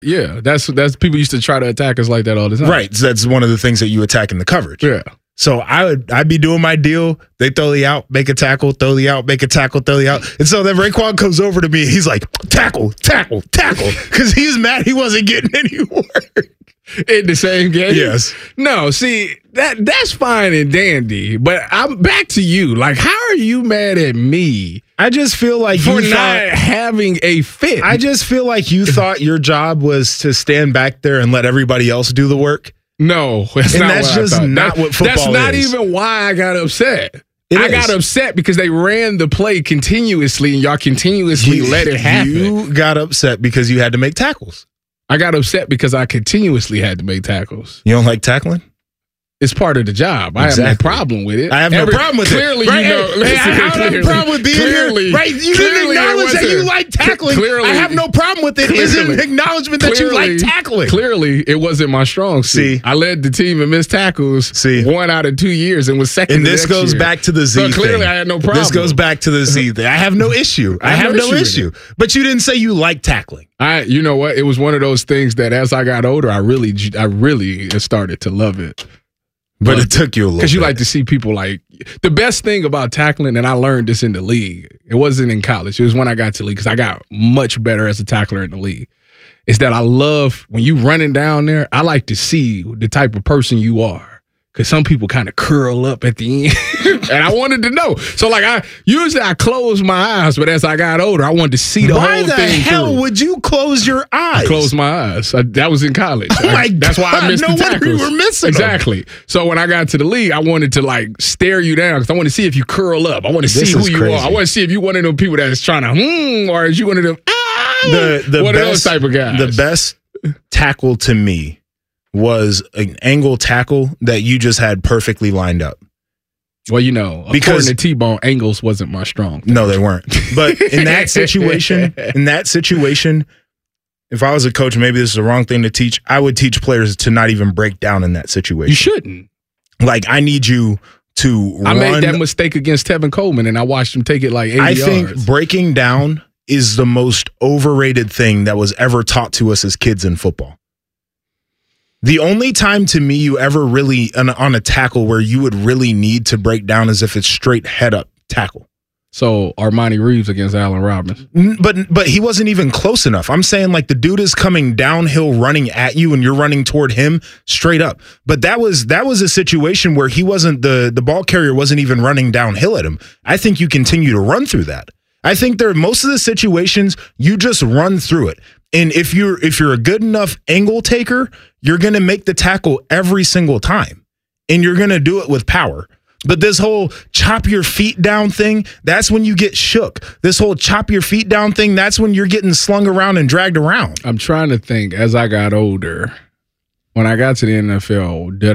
Yeah, that's people used to try to attack us like that all the time. Right. So that's one of the things that you attack in the coverage. Yeah. So I'd be doing my deal. They throw the out, make a tackle, throw the out, make a tackle, throw the out. And so then Raekwon comes over to me. He's like, tackle, tackle, tackle. Because he's mad he wasn't getting any work. In the same game? Yes. No, see, that's fine and dandy. But I'm back to you. Like, how are you mad at me? I just feel like for not having a fit. I just feel like you thought your job was to stand back there and let everybody else do the work. No, that's and not that's what just I thought. not what football is. That's not even why I got upset. I got upset because they ran the play continuously and y'all continuously let it happen. You got upset because you had to make tackles. I got upset because I continuously had to make tackles. You don't like tackling? It's part of the job. Exactly. I have no problem with it. I have no problem with clearly, it. Clearly, you know. I have no problem with being here. Right? You didn't acknowledge that you like tackling. Clearly, I have no problem with it. Is an acknowledgement that you like tackling. Clearly, it wasn't my strong suit. See, I led the team in missed tackles 1 out of 2 years and was second. And this goes back to the Z thing. So clearly, I had no problem. This goes back to the Z thing. I have no issue. I have no issue. But you didn't say you like tackling. You know what? It was one of those things that as I got older, I really started to love it. But it took you a little bit. Because you like to see people like the best thing about tackling, and I learned this in the league. It wasn't in college. It was when I got to league because I got much better as a tackler in the league. Is that I love when you running down there. I like to see the type of person you are. Because some people kind of curl up at the end. And I wanted to know. So, like, I closed my eyes, but as I got older, I wanted to see the whole thing. Why the hell would you close your eyes? I closed my eyes. That was in college. Oh my God. That's why I missed the tackles. No wonder you were missing Exactly. them. So, when I got to the league, I wanted to, like, stare you down because I want to see if you curl up. I want to see who you are. I want to see if you one of them people that's trying to, or is you one of them, one of those type of guys. The best tackle to me was an angle tackle that you just had perfectly lined up. Well, you know, according to T-Bone, angles wasn't my strong thing. No, they weren't. But in that situation, if I was a coach, maybe this is the wrong thing to teach. I would teach players to not even break down in that situation. You shouldn't. Like, I need you to run. I made that mistake against Tevin Coleman, and I watched him take it like 80 yards. I think breaking down is the most overrated thing that was ever taught to us as kids in football. The only time to me you ever really, on a tackle where you would really need to break down is if it's straight head up tackle. So Armani Reeves against Allen Robinson. But he wasn't even close enough. I'm saying like the dude is coming downhill running at you and you're running toward him straight up. But that was a situation where he wasn't, the ball carrier wasn't even running downhill at him. I think you continue to run through that. I think most of the situations you just run through it. And if you're a good enough angle taker, you're going to make the tackle every single time. And you're going to do it with power. But this whole chop your feet down thing, that's when you get shook. This whole chop your feet down thing, that's when you're getting slung around and dragged around. I'm trying to think as I got older, when I got to the NFL,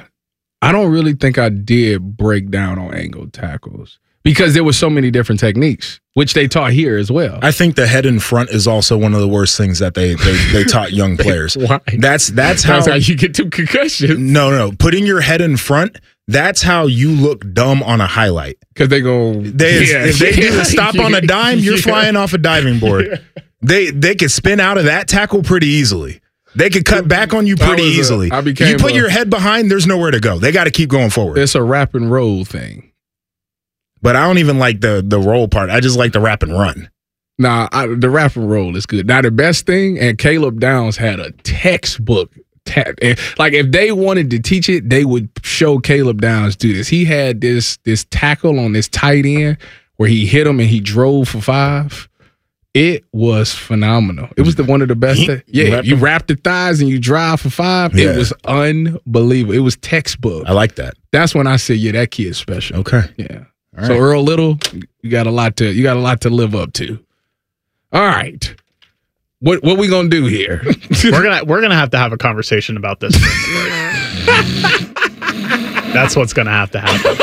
I don't really think I did break down on angle tackles. Because there was so many different techniques, which they taught here as well. I think the head in front is also one of the worst things that they taught young players. Why? That's how you get to concussions. No. Putting your head in front, that's how you look dumb on a highlight. Because they go, if they do a stop on a dime, you're flying off a diving board. They could spin out of that tackle pretty easily. They could cut back on you pretty easily. You put your head behind, there's nowhere to go. They got to keep going forward. It's a wrap and roll thing. But I don't even like the roll part. I just like the wrap and run. Nah, the wrap and roll is good. Now, the best thing, and Caleb Downs had a textbook. Like, if they wanted to teach it, they would show Caleb Downs do this. He had this tackle on this tight end where he hit him and he drove for 5. It was phenomenal. It was one of the best. You wrap the thighs and you drive for 5. Yeah. It was unbelievable. It was textbook. I like that. That's when I said, yeah, that kid's special. Okay. Yeah. Right. So Earl Little, you got a lot to live up to. All right. What we gonna do here? we're gonna have to have a conversation about this during the break. That's what's gonna have to happen.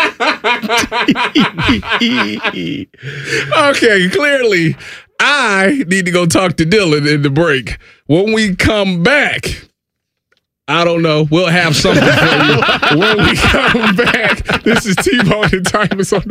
Okay, clearly I need to go talk to Dylan in the break. When we come back, I don't know. We'll have something for you when we come back. This is T-Bone and Tymus on the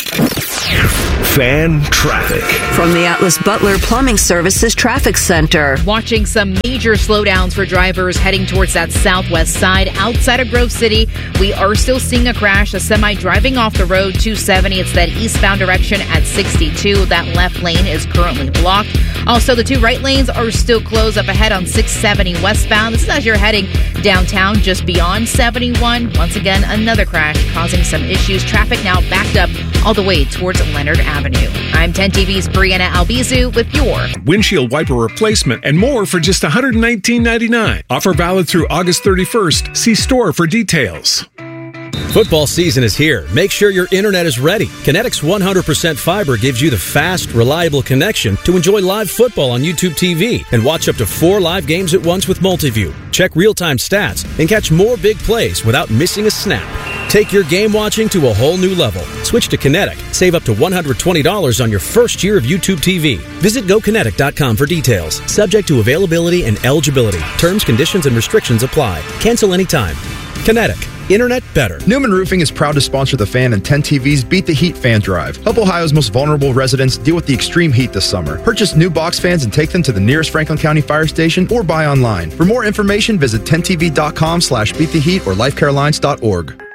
Fan. Fan traffic. From the Atlas Butler Plumbing Services Traffic Center. Watching some major slowdowns for drivers heading towards that southwest side outside of Grove City. We are still seeing a crash, a semi driving off the road 270. It's that eastbound direction at 62. That left lane is currently blocked. Also, the two right lanes are still closed up ahead on 670 westbound. This is as you're heading downtown just beyond 71. Once again, another crash causing some issues. Traffic now backed up all the way towards Leonard Avenue. I'm 10 TV's Brianna Albizu with your windshield wiper replacement and more for just $119.99. Offer valid through August 31st. See store for details. Football season is here. Make sure your internet is ready. Kinetic's 100% fiber gives you the fast, reliable connection to enjoy live football on YouTube TV and watch up to 4 live games at once with Multiview. Check real-time stats and catch more big plays without missing a snap. Take your game watching to a whole new level. Switch to Kinetic. Save up to $120 on your first year of YouTube TV. Visit GoKinetic.com for details. Subject to availability and eligibility. Terms, conditions, and restrictions apply. Cancel anytime. Kinetic. Internet better. Newman Roofing is proud to sponsor the Fan and 10 TV's Beat the Heat fan drive. Help Ohio's most vulnerable residents deal with the extreme heat this summer. Purchase new box fans and take them to the nearest Franklin County fire station or buy online. For more information, visit 10tv.com/beattheheat or lifecarelines.org.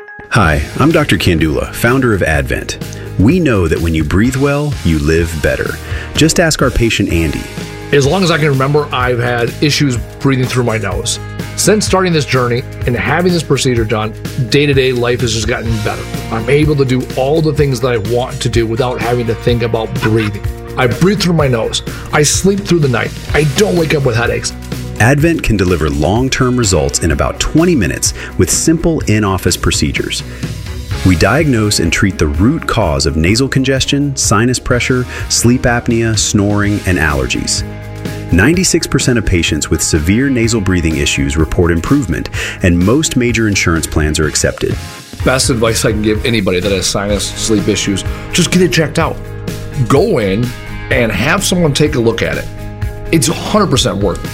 Hi, I'm Dr. Kandula, founder of Advent. We know that when you breathe well, you live better. Just ask our patient Andy. As long as I can remember, I've had issues breathing through my nose. Since starting this journey and having this procedure done, day-to-day life has just gotten better. I'm able to do all the things that I want to do without having to think about breathing. I breathe through my nose. I sleep through the night. I don't wake up with headaches. Advent can deliver long-term results in about 20 minutes with simple in-office procedures. We diagnose and treat the root cause of nasal congestion, sinus pressure, sleep apnea, snoring, and allergies. 96% of patients with severe nasal breathing issues report improvement, and most major insurance plans are accepted. Best advice I can give anybody that has sinus, sleep issues, just get it checked out. Go in and have someone take a look at it. It's 100% worth it.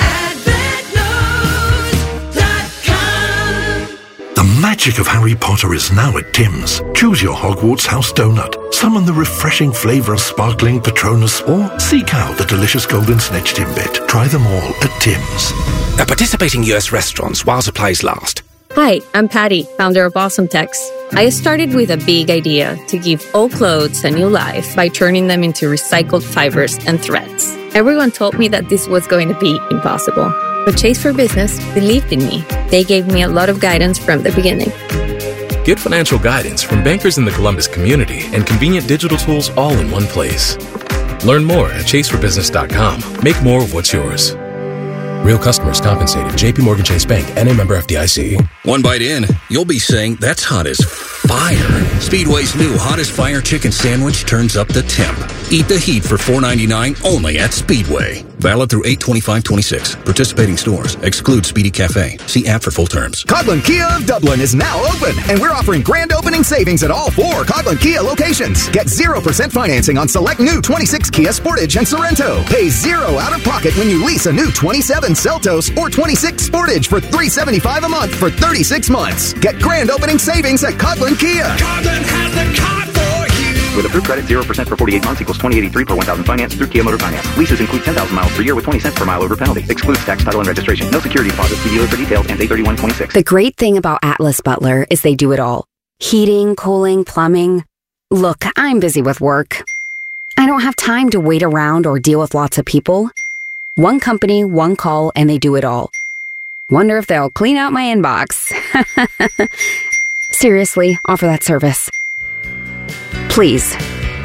The magic of Harry Potter is now at Tim's. Choose your Hogwarts house donut, summon the refreshing flavour of sparkling Patronus, or seek out the delicious golden snitch Timbit. Try them all at Tim's. At participating US restaurants while supplies last. Hi, I'm Patty, founder of Awesome Tex. I started with a big idea to give old clothes a new life by turning them into recycled fibers and threads. Everyone told me that this was going to be impossible. But Chase for Business believed in me. They gave me a lot of guidance from the beginning. Get financial guidance from bankers in the Columbus community and convenient digital tools all in one place. Learn more at chaseforbusiness.com. Make more of what's yours. Real customers compensated. JP Morgan Chase Bank, N.A. member FDIC. One bite in, you'll be saying, that's hot as fire. Speedway's new Hot as Fire chicken sandwich turns up the temp. Eat the heat for $4.99 only at Speedway. Valid through 8/25/26. Participating stores. Exclude Speedy Cafe. See app for full terms. Coghlan Kia of Dublin is now open, and we're offering grand opening savings at all 4 Coghlan Kia locations. Get 0% financing on select new 26 Kia Sportage and Sorrento. Pay 0 out of pocket when you lease a new 27 Seltos or 26 Sportage for $375 a month for 36 months. Get grand opening savings at Coghlan Kia. Coghlan has the car for you. With approved credit, 0% for 48 months equals $20.83 per 1,000 finance through Kia Motor Finance. Leases include 10,000 miles per year with 20 cents per mile over penalty. Excludes tax, title, and registration. No security deposit. See dealer for details. Ends 8/31/26. The great thing about Atlas Butler is they do it all. Heating, cooling, plumbing. Look, I'm busy with work. I don't have time to wait around or deal with lots of people. One company, one call, and they do it all. Wonder if they'll clean out my inbox. Seriously, offer that service. Please.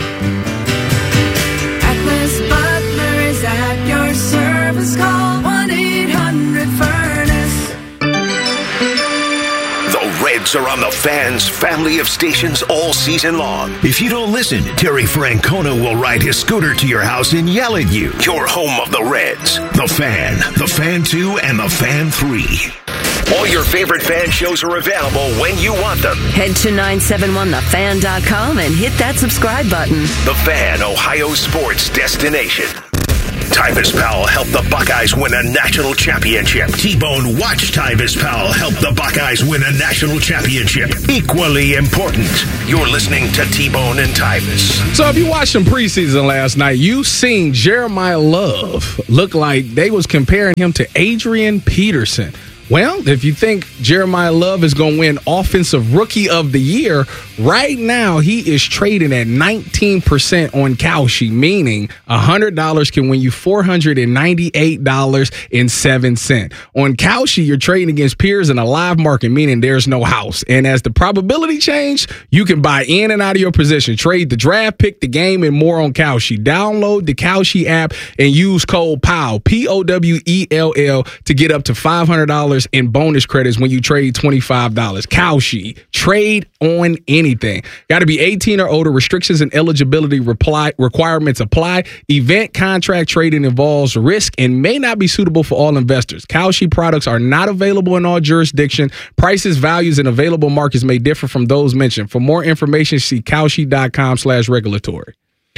Atlas Butler is at your service. Call 1-800-FURNACE. The Reds are on the Fan's family of stations all season long. If you don't listen, Terry Francona will ride his scooter to your house and yell at you. You're home of the Reds. The Fan, The Fan 2, and The Fan 3. All your favorite fan shows are available when you want them. Head to 971thefan.com and hit that subscribe button. The Fan, Ohio sports destination. Tyvis Powell helped the Buckeyes win a national championship. T-Bone watched Tyvis Powell help the Buckeyes win a national championship. Equally important. You're listening to T-Bone and Tyvis. So if you watched some preseason last night, you seen Jeremiah Love look like they was comparing him to Adrian Peterson. Well, if you think Jeremiah Love is going to win Offensive Rookie of the Year, right now he is trading at 19% on Kalshi, meaning $100 can win you $498.07. On Kalshi, you're trading against peers in a live market, meaning there's no house. And as the probability change, you can buy in and out of your position, trade the draft, pick the game, and more on Kalshi. Download the Kalshi app and use code POWELL, P-O-W-E-L-L, to get up to $500 in bonus credits when you trade $25. Kalshi, trade on anything. Got to be 18 or older. Restrictions and eligibility requirements apply. Event contract trading involves risk and may not be suitable for all investors. Kalshi products are not available in all jurisdictions. Prices, values, and available markets may differ from those mentioned. For more information, see Kalshi.com/regulatory.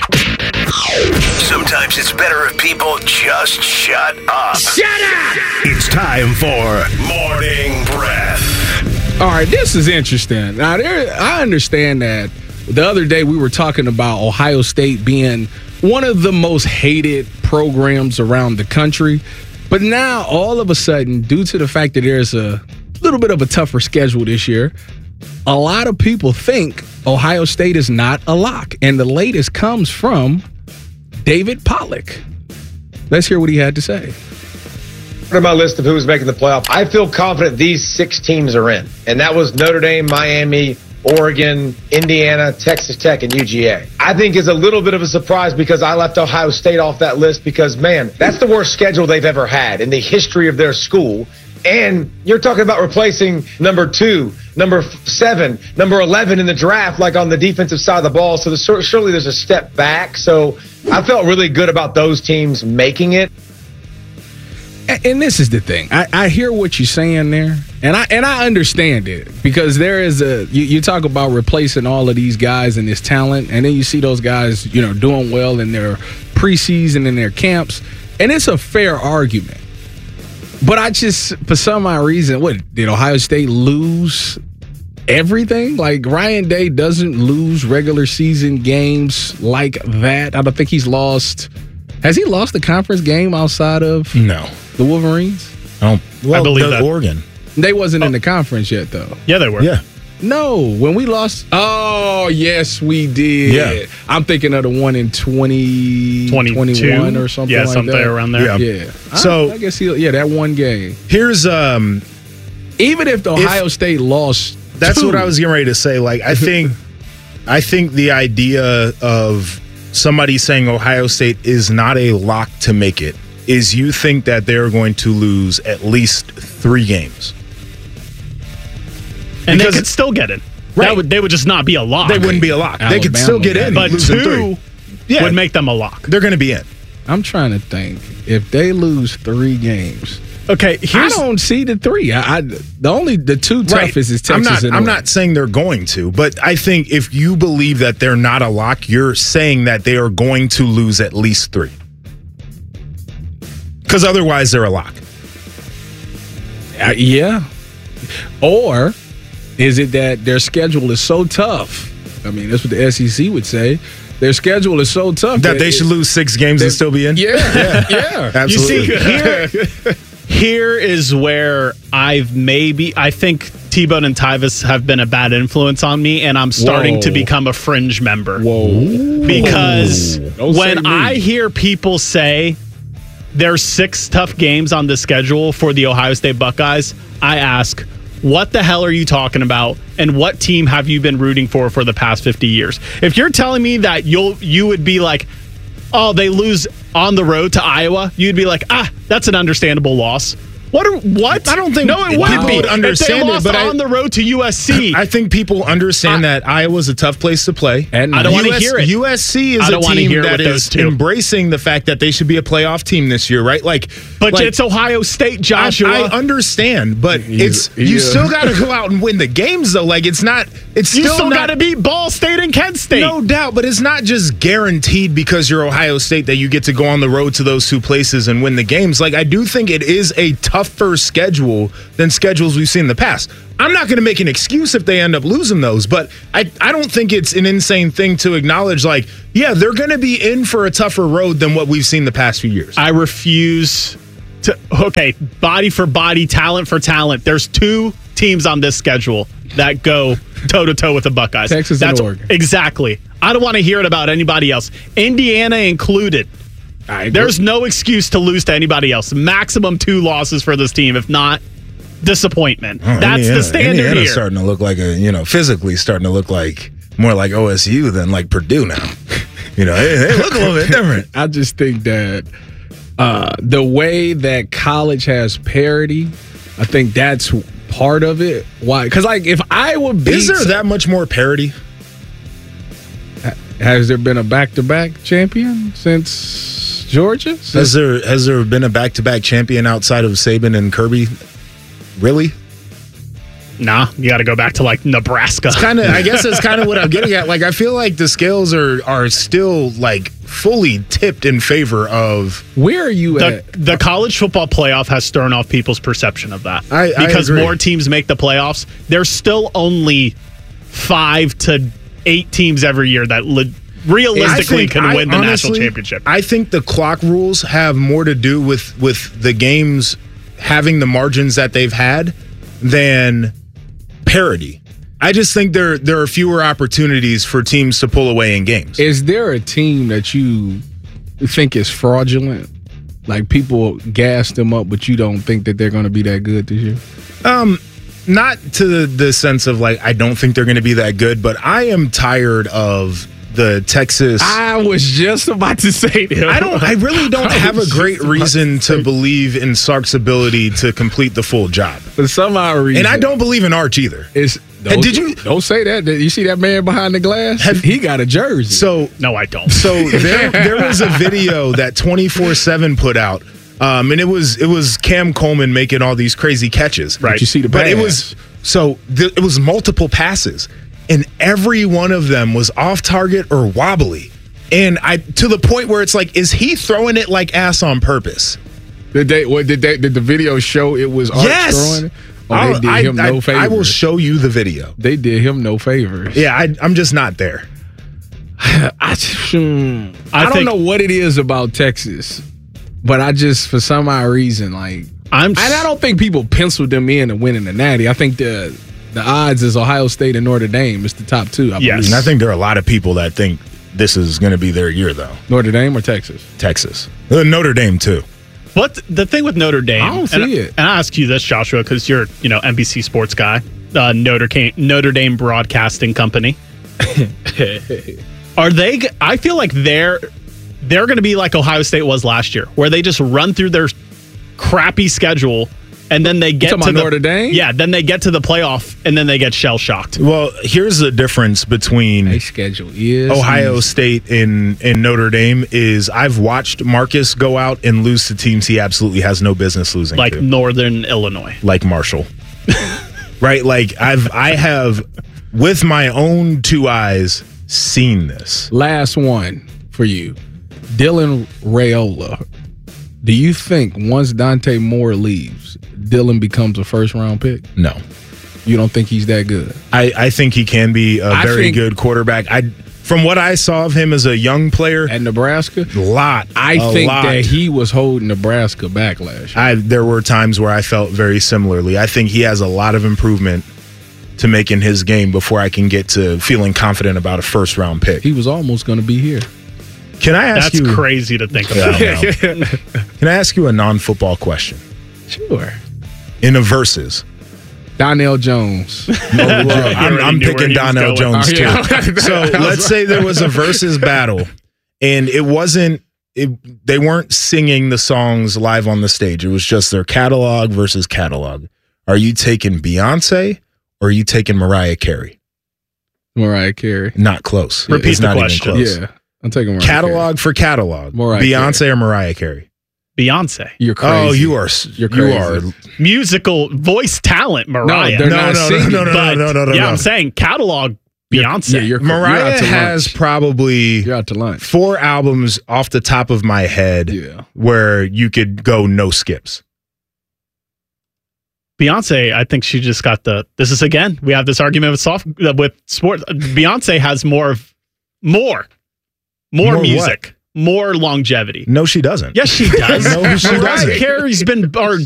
Sometimes it's better if people just shut up. Shut up! It's time for Morning Breath. All right, this is interesting. Now, I understand that the other day we were talking about Ohio State being one of the most hated programs around the country. But now, all of a sudden, due to the fact that there's a little bit of a tougher schedule this year, a lot of people think Ohio State is not a lock. And the latest comes from David Pollack. Let's hear what he had to say. On my list of who's making the playoff, I feel confident these 6 teams are in. And that was Notre Dame, Miami, Oregon, Indiana, Texas Tech, and UGA. I think is a little bit of a surprise because I left Ohio State off that list because, man, that's the worst schedule they've ever had in the history of their school. And you're talking about replacing number 2, number 7, number 11 in the draft, like on the defensive side of the ball. So surely there's a step back. So I felt really good about those teams making it. And this is the thing. I hear what you're saying there, and I understand it because there is you talk about replacing all of these guys and this talent, and then you see those guys, doing well in their preseason and their camps, and it's a fair argument. But I just, for some odd reason, did Ohio State lose everything? Like, Ryan Day doesn't lose regular season games like that. I don't think he's lost. Has he lost the conference game outside of the Wolverines? I believe that. Oregon. They wasn't in the conference yet, though. Yeah, they were. Yeah. No, when we lost. Oh, yes, we did. Yeah. I'm thinking of the one in 2021 or something like that. Yeah, something around there. Yeah. So I guess that one game. Here's even if the Ohio State lost, that's what I was getting ready to say. Like, I think the idea of somebody saying Ohio State is not a lock to make it is you think that they're going to lose at least 3 games. And they could still get in. Right. They would just not be a lock. They wouldn't be a lock. They could still get in. But 2 would make them a lock. They're going to be in. I'm trying to think. If they lose 3 games. Okay, I don't see the 3. The 2 toughest is Texas and I'm not saying they're going to, but I think if you believe that they're not a lock, you're saying that they are going to lose at least 3. Because otherwise they're a lock. Yeah. Or is it that their schedule is so tough? I mean, that's what the SEC would say. Their schedule is so tough that they should lose 6 games and still be in? Yeah. Absolutely. You see, here is where I think T-Bone and Tyvis have been a bad influence on me, and I'm starting to become a fringe member. Whoa. Because when I hear people say there's 6 tough games on the schedule for the Ohio State Buckeyes, I ask, what the hell are you talking about? And what team have you been rooting for the past 50 years? If you're telling me that you would be like, oh, they lose on the road to Iowa, you'd be like, that's an understandable loss. What? I don't think no, it wouldn't be. Would understand if they lost it, but on the road to USC. I think people understand that Iowa's a tough place to play. And I don't want to hear it. USC is a team that is embracing the fact that they should be a playoff team this year, right? But it's Ohio State, Joshua. I understand, but you still got to go out and win the games, though. Like, it's not. It's you still got to beat Ball State and Kent State. No doubt, but it's not just guaranteed because you're Ohio State that you get to go on the road to those two places and win the games. Like, I do think it is a tougher schedule than schedules we've seen in the past. I'm not going to make an excuse if they end up losing those, but I don't think it's an insane thing to acknowledge, like, yeah, they're going to be in for a tougher road than what we've seen the past few years. I refuse to. Okay, body for body, talent for talent. There's two teams on this schedule that go toe-to-toe with the Buckeyes. Texas and Oregon. Exactly. I don't want to hear it about anybody else. Indiana included. There's no excuse to lose to anybody else. Maximum 2 losses for this team. If not, disappointment. That's the standard Indiana's here. Starting to look like physically starting to look like more like OSU than like Purdue now. They look a little bit different. I just think that the way that college has parity, I think that's part of it. Why? Because if Iowa beats, is there that much more parity? Has there been a back-to-back champion since Georgia? Has there been a back-to-back champion outside of Saban and Kirby? Really? Nah, you got to go back to like Nebraska. I guess that's kind of what I'm getting at. Like, I feel like the scales are still like fully tipped in favor of. Where are you at? The college football playoff has thrown off people's perception of that. Because more teams make the playoffs. There's still only 5 to 8 teams every year that realistically can win the national championship. I think the clock rules have more to do with the games having the margins that they've had than parity. I just think there are fewer opportunities for teams to pull away in games. Is there a team that you think is fraudulent? Like, people gas them up, but you don't think that they're going to be that good this year? Not to the sense of like I don't think they're going to be that good, but I am tired of the Texas. I was just about to say that. I really don't have a great reason to believe in Sark's ability to complete the full job. For some odd reason. And I don't believe in Arch either. Don't say that. You see that man behind the glass? He got a jersey. So no, I don't. So there was a video that 24/7 put out. And it was Cam Coleman making all these crazy catches. Right. You see the but pass. it was multiple passes, and every one of them was off target or wobbly. And to the point where it's like, is he throwing it like ass on purpose? Did the video show it was Arch throwing it? Oh, they did him no favors. I will show you the video. They did him no favors. Yeah, I'm just not there. I don't know what it is about Texas. But I just, for some odd reason, I don't think people penciled them in to winning the Natty. I think the odds is Ohio State and Notre Dame is the top 2. Yes, and I think there are a lot of people that think this is going to be their year, though. Notre Dame or Texas? Texas. Notre Dame, too. What the thing with Notre Dame? I don't see it. And I ask you this, Joshua, because you're NBC sports guy, Notre Dame Broadcasting Company. Are they? I feel like they're going to be like Ohio State was last year, where they just run through their crappy schedule and then they get to Notre Dame. Yeah, then they get to the playoff and then they get shell shocked. Well, here's the difference between schedule is Ohio State and Notre Dame is I've watched Marcus go out and lose to teams he absolutely has no business losing like to. Northern Illinois, like Marshall, right? Like I have with my own 2 eyes seen this. Last one for you. Dylan Raiola, do you think once Dante Moore leaves, Dylan becomes a first-round pick? No. You don't think he's that good? I think he can be a very good quarterback. From what I saw of him as a young player. At Nebraska? I think that he was holding Nebraska back last year. There were times where I felt very similarly. I think he has a lot of improvement to make in his game before I can get to feeling confident about a first-round pick. He was almost going to be here. Can I ask you? That's crazy to think about. Can I ask you a non-football question? Sure. In a versus. Donnell Jones. I'm picking Donnell Jones too. So let's say there was a versus battle, and it wasn't they weren't singing the songs live on the stage. It was just their catalog versus catalog. Are you taking Beyonce or are you taking Mariah Carey? Mariah Carey. Not close. Repeat it's the not question. Even close. Yeah, I'm taking Mariah catalog Carey. For catalog. Mariah Beyonce Carey. or Mariah Carey? Beyonce. You're crazy. Oh, You're crazy. You are musical voice talent, Mariah. No, they're not singing. No. I'm saying catalog Beyonce. Mariah has probably you're out to lunch. 4 albums off the top of my head where you could go no skips. Beyonce, I think she just got this is again, we have this argument with sports. Beyonce has more music. What? More longevity. No, she doesn't. Yes, she does. No, she Mariah doesn't. Carey's been,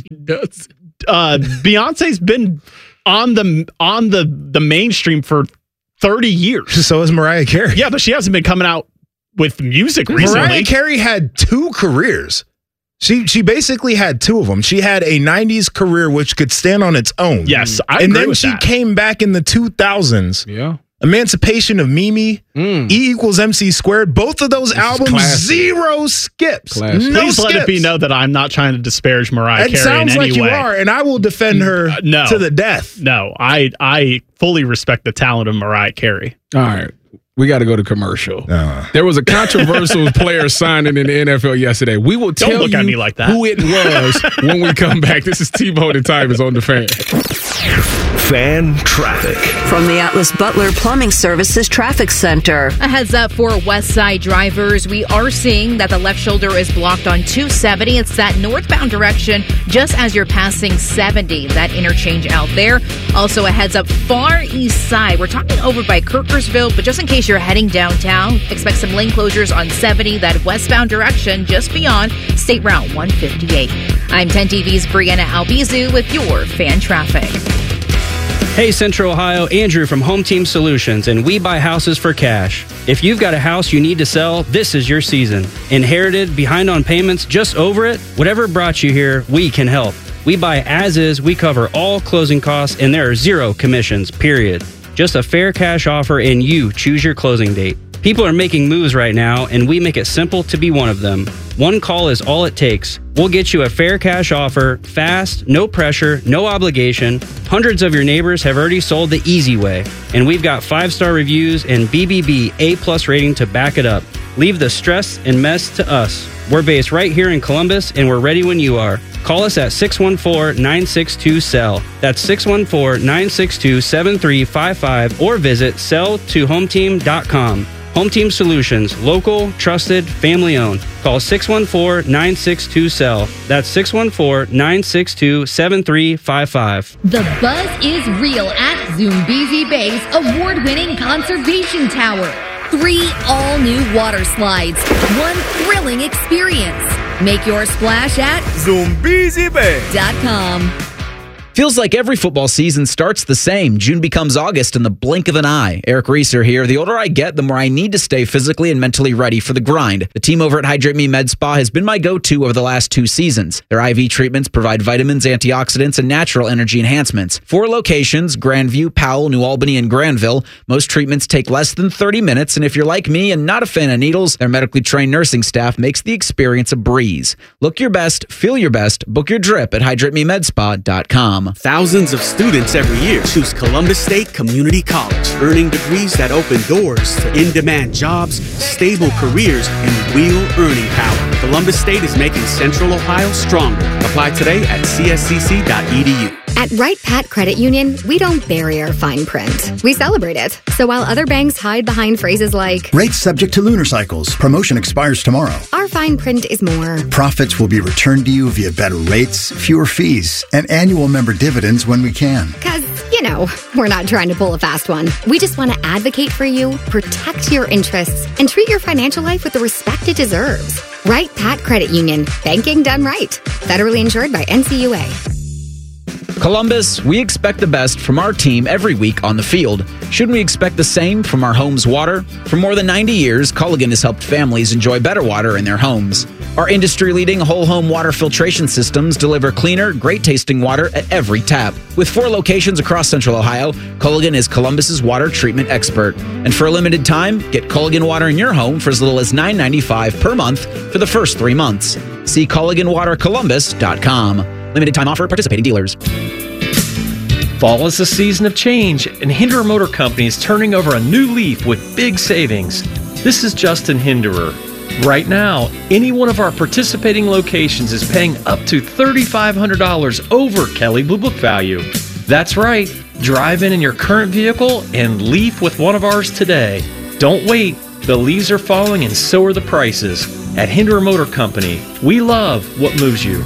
Beyonce's been on the mainstream for 30 years. So is Mariah Carey. Yeah, but she hasn't been coming out with music recently. Mariah Carey had 2 careers. She basically had 2 of them. She had a 90s career which could stand on its own. Yes, I and agree then with she that. came back in the 2000s. Yeah. Emancipation of Mimi, E = MC squared. Both of those albums, classic. 0 skips. Classic. No Please skips. let it be known that I'm not trying to disparage Mariah It Carey sounds in any like you way. are, and I will defend her to the death. No, I fully respect the talent of Mariah Carey. All right. We got to go to commercial. There was a controversial player signing in the NFL yesterday. We will tell Don't look you at me like that. who it was when we come back. This is T-Bone and Time is on the Fan. Fan traffic. From the Atlas Butler Plumbing Services Traffic Center. A heads up for West Side drivers. We are seeing that the left shoulder is blocked on 270. It's that northbound direction just as you're passing 70, that interchange out there. Also a heads up far east side. We're talking over by Kirkersville, but just in case you're heading downtown, expect some lane closures on 70, that westbound direction just beyond State Route 158. I'm 10 TV's Brianna Albizu with your fan traffic. Hey Central Ohio, Andrew from Home Team Solutions, and we buy houses for cash. If you've got a house you need to sell, this is your season. Inherited, behind on payments, just over it? Whatever brought you here, we can help. We buy as is, we cover all closing costs, and there are 0 commissions, period. Just a fair cash offer and you choose your closing date. People are making moves right now, and we make it simple to be one of them. One call is all it takes. We'll get you a fair cash offer, fast, no pressure, no obligation. Hundreds of your neighbors have already sold the easy way, and we've got 5-star reviews and BBB A+ rating to back it up. Leave the stress and mess to us. We're based right here in Columbus, and we're ready when you are. Call us at 614-962-SELL. That's 614-962-7355, or visit sell2hometeam.com. Home Team Solutions, local, trusted, family owned. Call 614-962-SELL. That's 614-962-7355. The buzz is real at Zoombezi Bay's award-winning conservation tower. 3 all-new water slides, 1 thrilling experience. Make your splash at ZoombeziBay.com. Feels like every football season starts the same. June becomes August in the blink of an eye. Eric Reeser here. The older I get, the more I need to stay physically and mentally ready for the grind. The team over at Hydrate Me Med Spa has been my go-to over the last 2 seasons. Their IV treatments provide vitamins, antioxidants, and natural energy enhancements. 4 locations, Grandview, Powell, New Albany, and Granville. Most treatments take less than 30 minutes, and if you're like me and not a fan of needles, their medically trained nursing staff makes the experience a breeze. Look your best, feel your best, book your drip at hydratememedspa.com. Thousands of students every year choose Columbus State Community College, earning degrees that open doors to in-demand jobs, stable careers, and real earning power. Columbus State is making Central Ohio stronger. Apply today at cscc.edu. At Wright Pat Credit Union, we don't bury our fine print. We celebrate it. So while other banks hide behind phrases like, rates subject to lunar cycles, promotion expires tomorrow, our fine print is more. Profits will be returned to you via better rates, fewer fees, and annual member dividends when we can. Because, you know, we're not trying to pull a fast one. We just want to advocate for you, protect your interests, and treat your financial life with the respect it deserves. Wright Pat Credit Union. Banking done right. Federally insured by NCUA. Columbus, we expect the best from our team every week on the field. Shouldn't we expect the same from our home's water? For more than 90 years, Culligan has helped families enjoy better water in their homes. Our industry-leading whole home water filtration systems deliver cleaner, great-tasting water at every tap. With 4 locations across Central Ohio, Culligan is Columbus's water treatment expert. And for a limited time, get Culligan water in your home for as little as $9.95 per month for the first 3 months. See CulliganWaterColumbus.com. Limited time offer, participating dealers. Fall is a season of change, and Hinderer Motor Company is turning over a new leaf with big savings. This is Justin Hinderer. Right now, any one of our participating locations is paying up to $3,500 over Kelley Blue Book value. That's right. Drive in your current vehicle and leave with one of ours today. Don't wait. The leaves are falling and so are the prices. At Hinderer Motor Company, we love what moves you.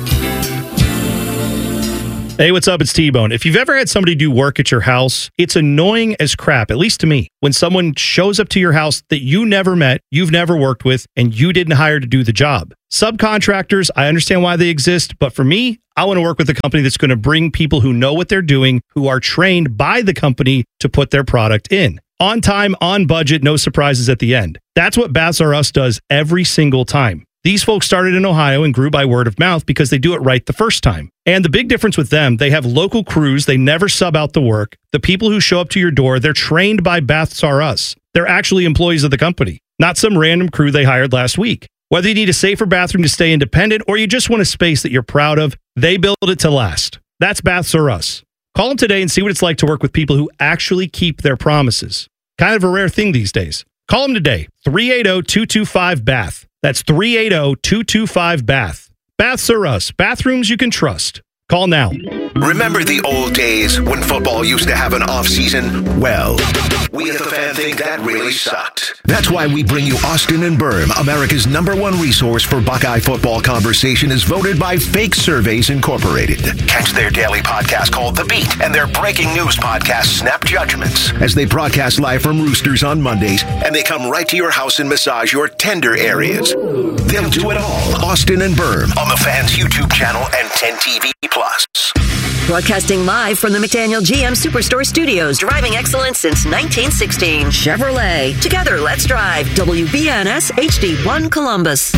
Hey, what's up? It's T-Bone. If you've ever had somebody do work at your house, it's annoying as crap, at least to me, when someone shows up to your house that you never met, you've never worked with, and you didn't hire to do the job. Subcontractors, I understand why they exist, but for me, I want to work with a company that's going to bring people who know what they're doing, who are trained by the company to put their product in. On time, on budget, no surprises at the end. That's what Baths R Us does every single time. These folks started in Ohio and grew by word of mouth because they do it right the first time. And the big difference with them, they have local crews. They never sub out the work. The people who show up to your door, they're trained by Baths R Us. They're actually employees of the company, not some random crew they hired last week. Whether you need a safer bathroom to stay independent or you just want a space that you're proud of, they build it to last. That's Baths R Us. Call them today and see what it's like to work with people who actually keep their promises. Kind of a rare thing these days. Call them today, 380-225-BATH. That's 380-225-BATH. Baths R Us. Bathrooms you can trust. Call now. Remember the old days when football used to have an off-season? Well, we at The Fan think that really sucked. That's why we bring you Austin and Berm, America's #1 resource for Buckeye football conversation, as voted by Fake Surveys Incorporated. Catch their daily podcast called The Beat and their breaking news podcast, Snap Judgments, as they broadcast live from Roosters on Mondays, and they come right to your house and massage your tender areas. They'll do it all. Austin and Berm on The Fan's YouTube channel and 10TV+. Broadcasting live from the McDaniel GM Superstore Studios, driving excellence since 1916. Chevrolet. Together, let's drive. WBNS HD1 Columbus.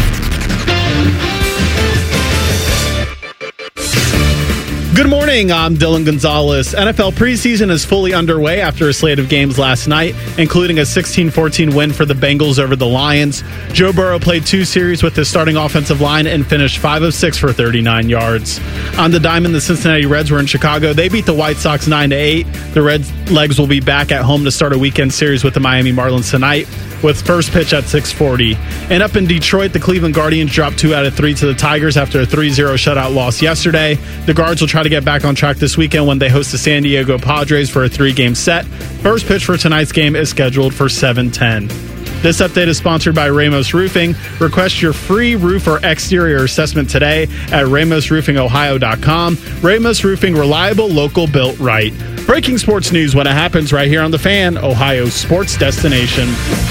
Good morning, I'm Dylan Gonzalez. NFL preseason is fully underway after a slate of games last night, including a 16-14 win for the Bengals over the Lions. Joe Burrow played 2 series with his starting offensive line and finished 5 of 6 for 39 yards. On the diamond, the Cincinnati Reds were in Chicago. They beat the White Sox 9-8. The Reds legs will be back at home to start a weekend series with the Miami Marlins tonight, with first pitch at 6:40. And up in Detroit, the Cleveland Guardians dropped 2 out of 3 to the Tigers after a 3-0 shutout loss yesterday. The Guards will try to get back on track this weekend when they host the San Diego Padres for a 3-game set. First pitch for tonight's game is scheduled for 7:10. This update is sponsored by Ramos Roofing. Request your free roof or exterior assessment today at RamosRoofingOhio.com. Ramos Roofing, reliable, local, built right. Breaking sports news when it happens right here on The Fan, Ohio's sports destination.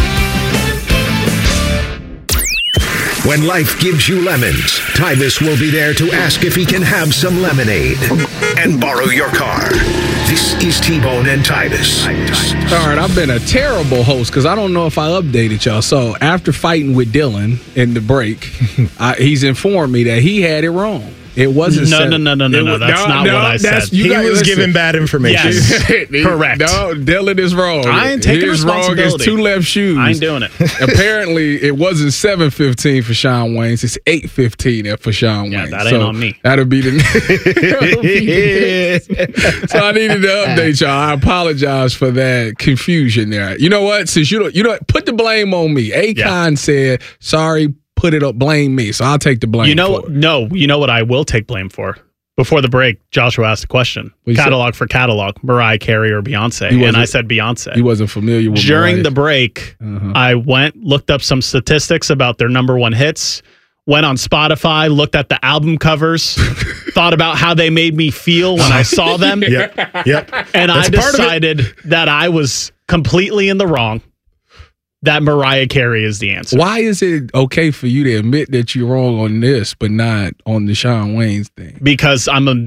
When life gives you lemons, Tybus will be there to ask if he can have some lemonade and borrow your car. This is T-Bone and Tybus. All right, I've been a terrible host because I don't know if I updated y'all. So after fighting with Dylan in the break, he's informed me that he had it wrong. It wasn't. No. That's not what I said. He was giving bad information. Yes, correct. No, Dylan is wrong. I ain't taking responsibility. Wrong is 2 left shoes. I ain't doing it. Apparently, it wasn't 7:15 for Sean Waynes. It's 8:15 for Sean Waynes. That ain't on me. That'll be the. So I needed to update y'all. I apologize for that confusion there. You know what? Since you don't put the blame on me. Akon said sorry. Put it up, blame me. So I'll take the blame. You know what I will take blame for? Before the break, Joshua asked a question. Catalog for catalog, Mariah Carey or Beyonce? And I said Beyonce. He wasn't familiar with During Mariah. the break, I looked up some statistics about their #1 hits, went on Spotify, looked at the album covers, thought about how they made me feel when I saw them. Yep. And I decided that I was completely in the wrong. That Mariah Carey is the answer. Why is it okay for you to admit that you're wrong on this, but not on the Sean Waynes thing? Because I'm a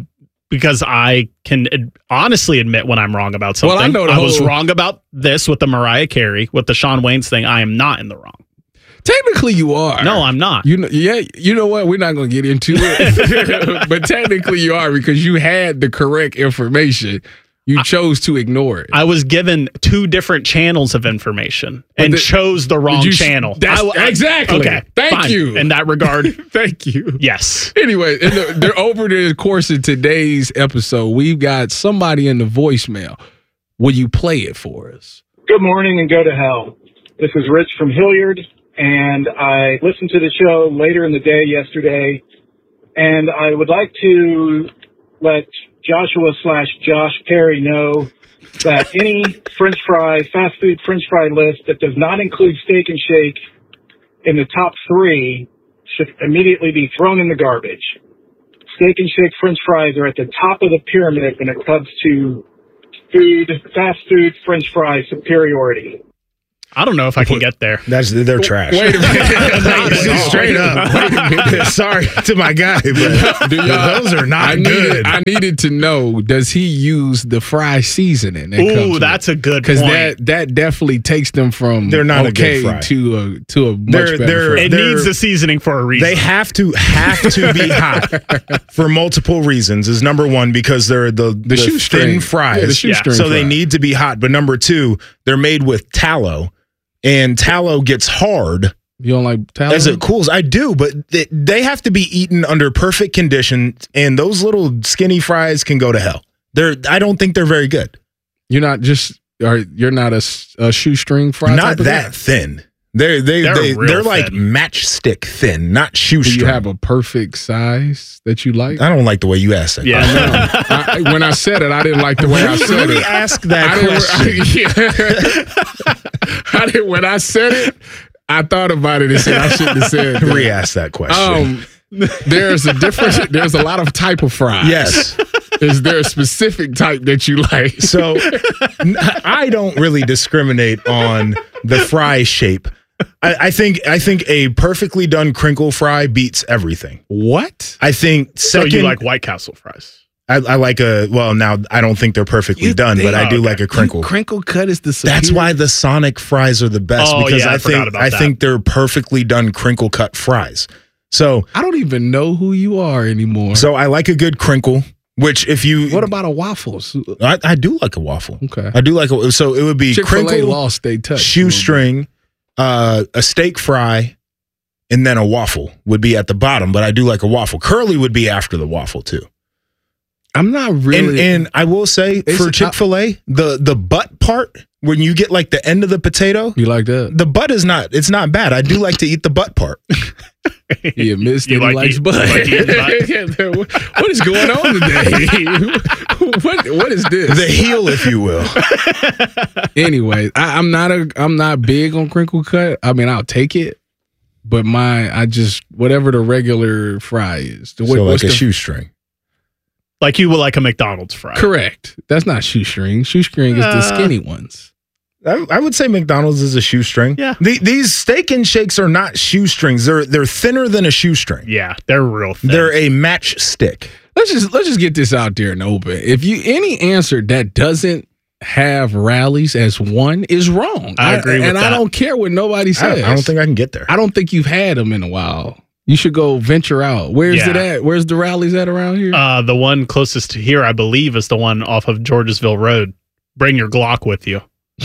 because I can honestly admit when I'm wrong about something. Well, I know I was wrong about this with the Mariah Carey, with the Shawn Wayans thing. I am not in the wrong. Technically, you are. No, I'm not. You know what? We're not going to get into it. But technically, you are because you had the correct information. You chose to ignore it. I was given 2 different channels of information and chose the wrong channel. Exactly. Okay. Thank you. In that regard. Thank you. Yes. Anyway, over the course of today's episode, we've got somebody in the voicemail. Will you play it for us? Good morning and go to hell. This is Rich from Hilliard, and I listened to the show later in the day yesterday, and I would like to let Joshua/Josh Perry know that any fast food French fry list that does not include Steak and Shake in the top 3 should immediately be thrown in the garbage. Steak and Shake French fries are at the top of the pyramid when it comes to fast food French fry superiority. I don't know if I can get there. They're trash. Wait a minute. Straight up. Wait a minute. Sorry to my guy, but those are not good. I needed to know, does he use the fry seasoning? Ooh, that's a good point. Because that definitely takes them from they're not a good fry to a much better fry. It needs the seasoning for a reason. They have to be hot for multiple reasons. Is number 1, because they're the thin fries. Yeah, the shoestring so fry. they need to be hot. But number 2, they're made with tallow. And tallow gets hard. You don't like tallow? As it cools. I do, but they have to be eaten under perfect conditions, and those little skinny fries can go to hell. I don't think they're very good. You're not a shoestring fry? Not that thin. They're like matchstick thin, not shoestring. Do you have a perfect size that you like? I don't like the way you asked that. Yeah. When I said it, I didn't like the way I said Let me it. ask that question. When I said it, I thought about it and said I shouldn't have said that. Re-ask that question. There's a difference. There's a lot of type of fries. Yes. Is there a specific type that you like? So I don't really discriminate on the fry shape. I think a perfectly done crinkle fry beats everything. What? I think so you like White Castle fries? I like now I don't think they're perfectly done, but I do like a crinkle. Crinkle cut is the superior. That's why the Sonic fries are the best, because I think they're perfectly done crinkle cut fries. So I don't even know who you are anymore. So I like a good crinkle. Which what about a waffles? I do like a waffle. Okay, I do like so it would be Chick-fil-A crinkle, lost they touch, shoestring, a steak fry, and then a waffle would be at the bottom. But I do like a waffle. Curly would be after the waffle too. I'm not really, and I will say for Chick-fil-A, the butt part when you get like the end of the potato, you like that. The butt is not bad. I do like to eat the butt part. He admits that he likes butt. What is going on today? What is this? The heel, if you will. Anyway, I'm not big on crinkle cut. I mean, I'll take it, but whatever the regular fry is. Like a shoestring. Like you would like a McDonald's fry. Correct. That's not shoestring. Shoestring is the skinny ones. I would say McDonald's is a shoestring. Yeah. These Steak and Shakes are not shoestrings. They're thinner than a shoestring. Yeah, they're real thin. They're a matchstick. Let's just get this out there and open. If any answer that doesn't have Rallies as one is wrong. I agree with that. And I don't care what nobody says. I don't think I can get there. I don't think you've had them in a while. You should go venture out. Where's it at? Where's the Rallies at around here? The one closest to here, I believe, is the one off of Georgesville Road. Bring your Glock with you.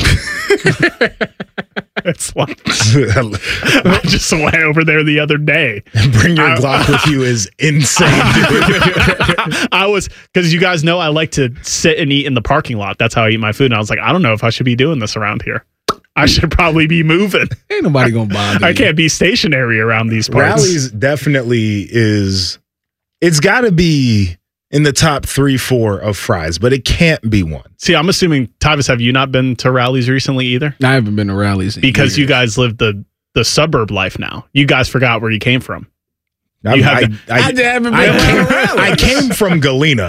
It's like I just went over there the other day. Bring your Glock with you is insane, dude. I was, because you guys know I like to sit and eat in the parking lot. That's how I eat my food. And I was like, I don't know if I should be doing this around here. I should probably be moving. Ain't nobody gonna bother you. I can't be stationary around these parts. Rallies definitely is. It's got to be in the top 3-4 of fries, but it can't be one. See, I'm assuming, Tyvis, have you not been to Rallies recently either? I haven't been to Rallies because you guys live the suburb life now. You guys forgot where you came from. I haven't been I came from Galena.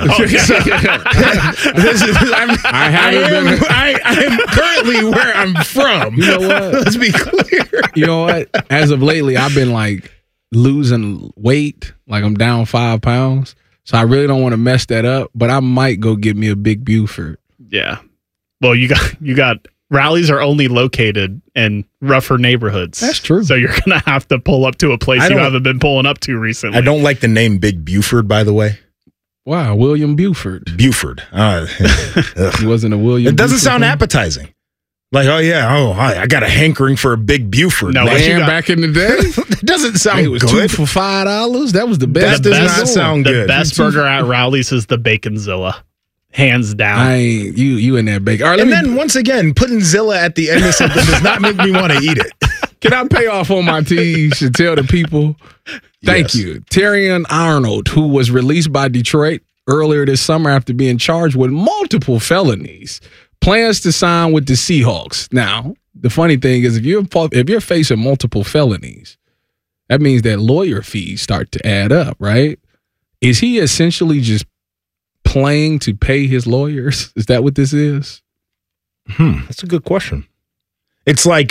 I am currently where I'm from. You know what? Let's be clear. You know what? As of lately, I've been like losing weight. Like I'm down 5 pounds. So I really don't want to mess that up, but I might go get me a big Buford. Yeah. Well, you got rallies are only located in rougher neighborhoods. That's true. So you're going to have to pull up to a place you haven't been pulling up to recently. I don't like the name Big Buford, by the way. Wow, William Buford. Buford. He wasn't a William. It doesn't Buford sound fan? appetizing. Like, I got a hankering for a Big Buford. No, back in the day, it doesn't sound it was good. 2 for $5. That was the best. That does not sound good. The best burger at Rowley's is the Baconzilla. Hands down. You in that bacon. All right, and then once again, putting Zilla at the end of something does not make me want to eat it. Can I pay off on my teas to tell the people? Thank you. Terrion Arnold, who was released by Detroit earlier this summer after being charged with multiple felonies, plans to sign with the Seahawks. Now, the funny thing is if you're facing multiple felonies, that means that lawyer fees start to add up, right? Is he essentially just playing to pay his lawyers? Is that what this is? That's a good question. It's like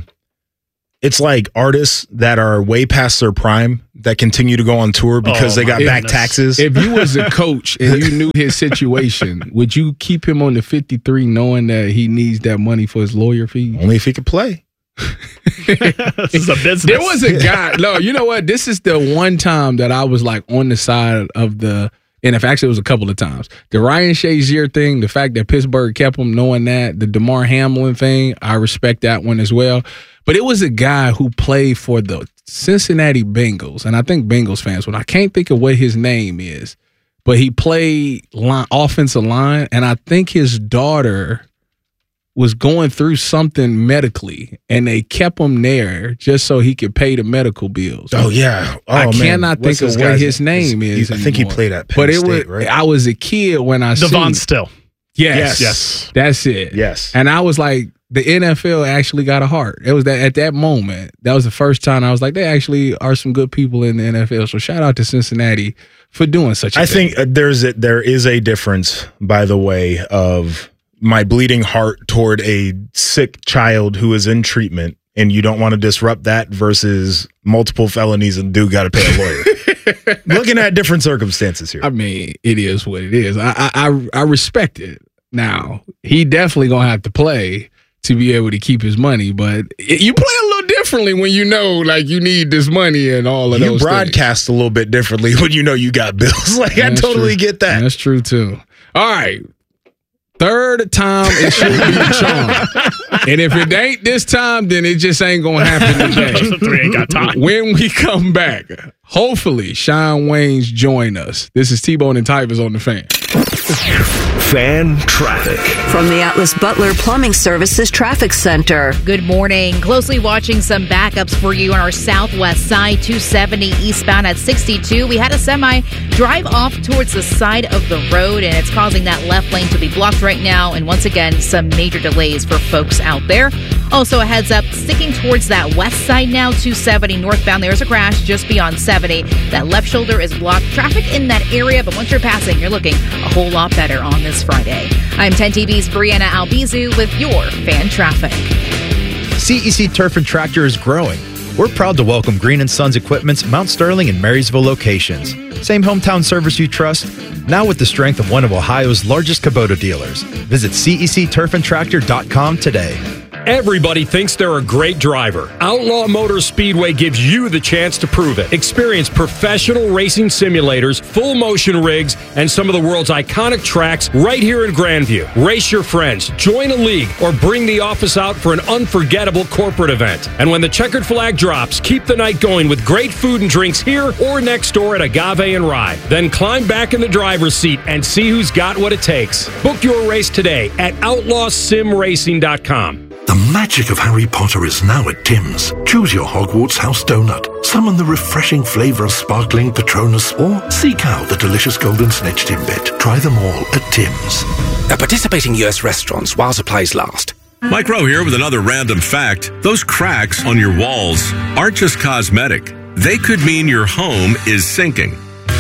artists that are way past their prime that continue to go on tour because they got back taxes. If you was a coach and you knew his situation, would you keep him on the 53 knowing that he needs that money for his lawyer fees? Only if he could play. This is a business. There was a guy. No, you know what? This is the one time that I was like on the side of the. And if actually it was a couple of times. The Ryan Shazier thing, the fact that Pittsburgh kept him, knowing that, the DeMar Hamlin thing, I respect that one as well. But it was a guy who played for the Cincinnati Bengals, and I think Bengals fans, I can't think of what his name is, but he played offensive line, and I think his daughter was going through something medically, and they kept him there just so he could pay the medical bills. Oh, yeah. I cannot think of what his name is. I think he played at Penn State, right? I was a kid when I Devon Still. Yes. That's it. Yes. And I was like, the NFL actually got a heart. It was that at that moment, that was the first time I was like, they actually are some good people in the NFL. So shout out to Cincinnati for doing such a thing. I think there is a difference, by the way, of my bleeding heart toward a sick child who is in treatment, and you don't want to disrupt that versus multiple felonies and dude got to pay a lawyer. Looking at different circumstances here. I mean, it is what it is. I respect it. Now, he definitely going to have to play to be able to keep his money, but you play a little differently when you know, like, you need this money and all of those You broadcast a little bit differently when you know you got bills. Like, I totally get that. That's true, too. All right. Third time it should be a charm. And if it ain't this time, then it just ain't going to happen today. We ain't got time. When we come back, hopefully Shawn Waynes join us. This is T-Bone and Tyvus on the Fan. Fan traffic. From the Atlas Butler Plumbing Services Traffic Center. Good morning. Closely watching some backups for you on our southwest side, 270 eastbound at 62. We had a semi drive off towards the side of the road, and it's causing that left lane to be blocked right now. And once again, some major delays for folks out there. Also, a heads up, sticking towards that west side now, 270 northbound. There's a crash just beyond 70. That left shoulder is blocked. Traffic in that area, but once you're passing, you're looking a whole lot better on this Friday. I'm 10 TV's Brianna Albizu with your Fan Traffic. CEC Turf and Tractor is growing. We're proud to welcome Green & Sons Equipment's Mount Sterling and Marysville locations. Same hometown service you trust, now with the strength of one of Ohio's largest Kubota dealers. Visit CECTurfandTractor.com today. Everybody thinks they're a great driver. Outlaw Motor Speedway gives you the chance to prove it. Experience professional racing simulators, full motion rigs, and some of the world's iconic tracks right here in Grandview. Race your friends, join a league, or bring the office out for an unforgettable corporate event. And when the checkered flag drops, keep the night going with great food and drinks here or next door at Agave and Rye. Then climb back in the driver's seat and see who's got what it takes. Book your race today at outlawsimracing.com. The magic of Harry Potter is now at Tim's. Choose your Hogwarts house donut, summon the refreshing flavour of sparkling Patronus, or seek out the delicious golden snitch Timbit. Try them all at Tim's. At participating US restaurants while supplies last. Mike Rowe here with another random fact. Those cracks on your walls aren't just cosmetic. They could mean your home is sinking.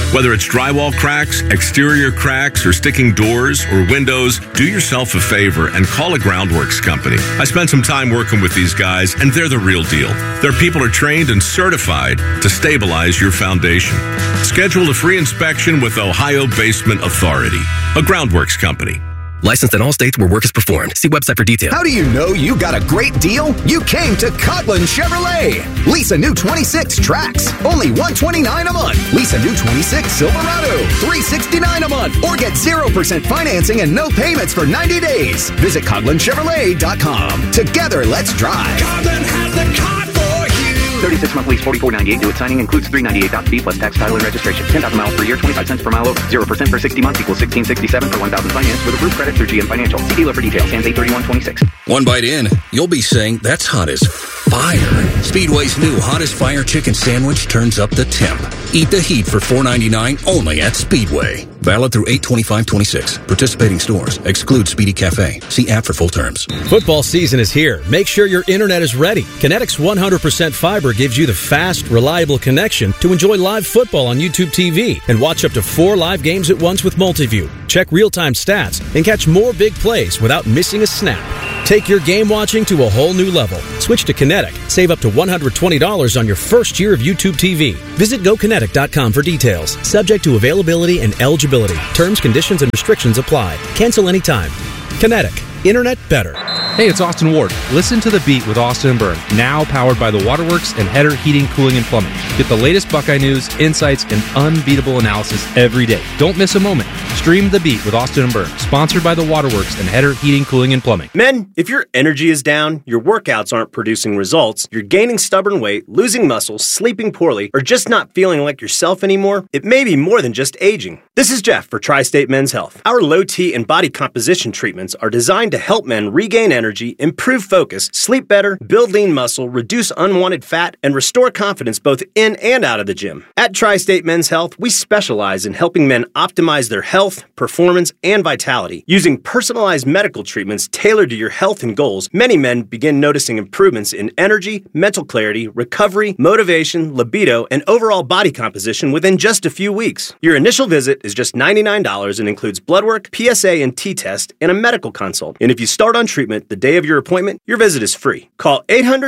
Whether it's drywall cracks, exterior cracks, or sticking doors or windows, do yourself a favor and call a Groundworks company. I spent some time working with these guys, and they're the real deal. Their people are trained and certified to stabilize your foundation. Schedule a free inspection with Ohio Basement Authority, a Groundworks company. Licensed in all states where work is performed. See website for details. How do you know you got a great deal? You came to Coghlan Chevrolet. Lease a new 26 Trax, only $129 a month. Lease a new 26 Silverado, $369 a month. Or get 0% financing and no payments for 90 days. Visit CoglanChevrolet.com. Together, let's drive. Coghlan has the car for you. 36-month lease, $44.98 due at signing, includes $398 fee plus tax, title, and registration. 10,000 miles per year, 25 cents per mile over. 0% for 60 months equals $16.67 for 1,000 finance with approved credit through GM Financial. See dealer for details. Hands 8/31/26. One bite in, you'll be saying, that's hot as fire. Speedway's new Hottest Fire Chicken Sandwich turns up the temp. Eat the heat for $4.99 only at Speedway. Valid through 8/25/26. Participating stores. Exclude Speedy Cafe. See app for full terms. Football season is here. Make sure your internet is ready. Kinetic's 100% fiber gives you the fast, reliable connection to enjoy live football on YouTube TV and watch up to 4 live games at once with Multiview. Check real-time stats and catch more big plays without missing a snap. Take your game watching to a whole new level. Switch to Kinetic. Save up to $120 on your first year of YouTube TV. Visit GoKinetic.com for details. Subject to availability and eligibility. Terms, conditions, and restrictions apply. Cancel anytime. Kinetic. Internet better. Hey, it's Austin Ward. Listen to The Beat with Austin and Byrne, now powered by the Waterworks and Header Heating, Cooling, and Plumbing. Get the latest Buckeye news, insights, and unbeatable analysis every day. Don't miss a moment. Stream The Beat with Austin and Byrne, sponsored by the Waterworks and Header Heating, Cooling, and Plumbing. Men, if your energy is down, your workouts aren't producing results, you're gaining stubborn weight, losing muscle, sleeping poorly, or just not feeling like yourself anymore, it may be more than just aging. This is Jeff for Tri-State Men's Health. Our low T and body composition treatments are designed to help men regain energy, improve focus, sleep better, build lean muscle, reduce unwanted fat, and restore confidence both in and out of the gym. At Tri-State Men's Health, we specialize in helping men optimize their health, performance, and vitality. Using personalized medical treatments tailored to your health and goals, many men begin noticing improvements in energy, mental clarity, recovery, motivation, libido, and overall body composition within just a few weeks. Your initial visit is just $99 and includes blood work, PSA and T-test, and a medical consult. And if you start on treatment the day of your appointment, your visit is free. Call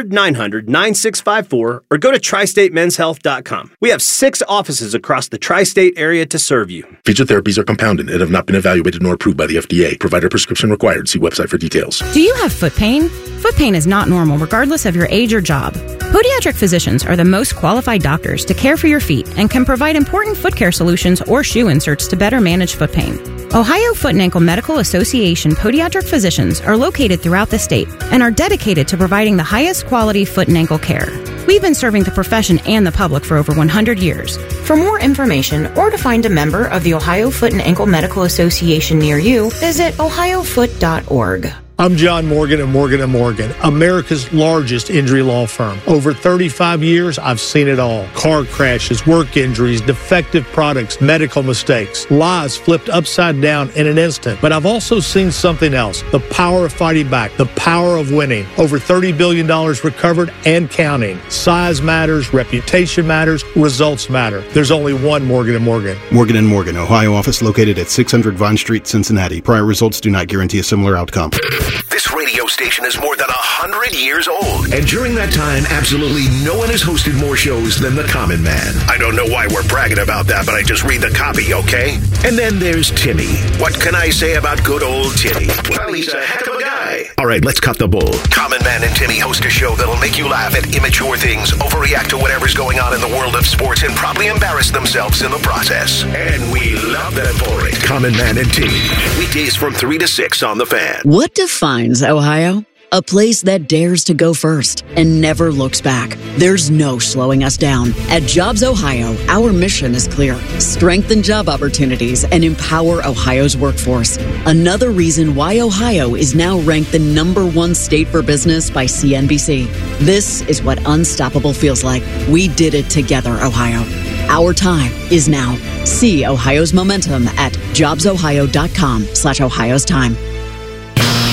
800-900-9654 or go to tristatemenshealth.com. We have 6 offices across the tri-state area to serve you. Feature therapies are compounded and have not been evaluated nor approved by the FDA. Provider prescription required. See website for details. Do you have foot pain? Foot pain is not normal regardless of your age or job. Podiatric physicians are the most qualified doctors to care for your feet and can provide important foot care solutions or shoe inserts to better manage foot pain. Ohio Foot and Ankle Medical Association podiatric physicians are located throughout the state and are dedicated to providing the highest quality foot and ankle care. We've been serving the profession and the public for over 100 years. For more information or to find a member of the Ohio Foot and Ankle Medical Association near you, visit ohiofoot.org. I'm John Morgan of Morgan & Morgan, America's largest injury law firm. Over 35 years, I've seen it all. Car crashes, work injuries, defective products, medical mistakes, lives flipped upside down in an instant. But I've also seen something else, the power of fighting back, the power of winning. Over $30 billion recovered and counting. Size matters, reputation matters, results matter. There's only one Morgan & Morgan. Morgan & Morgan, Ohio office located at 600 Vine Street, Cincinnati. Prior results do not guarantee a similar outcome. This radio station is more than 100 years old. And during that time, absolutely no one has hosted more shows than The Common Man. I don't know why we're bragging about that, but I just read the copy, okay? And then there's Timmy. What can I say about good old Timmy? Well, he's a heck of a guy. All right, let's cut the bull. Common Man and Timmy host a show that'll make you laugh at immature things, overreact to whatever's going on in the world of sports, and probably embarrass themselves in the process. And we love them for it. Common Man and Timmy. Weekdays from 3 to 6 on The Fan. What defines Ohio? A place that dares to go first and never looks back. There's no slowing us down. At Jobs Ohio, our mission is clear. Strengthen job opportunities and empower Ohio's workforce. Another reason why Ohio is now ranked the #1 state for business by CNBC. This is what unstoppable feels like. We did it together, Ohio. Our time is now. See Ohio's momentum at jobsohio.com/Ohio's time.